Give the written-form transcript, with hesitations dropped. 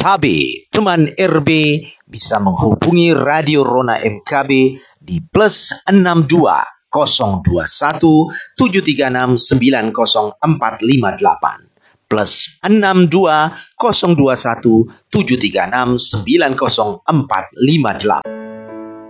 MKB. Teman RB bisa menghubungi Radio Rona MKB di +62 021 736 90458. +62 021 736 90458.